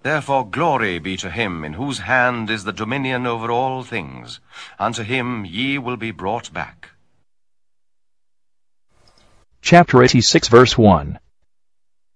Therefore glory be to him in whose hand is the dominion over all things. Unto him ye will be brought back. Chapter 86, verse 1.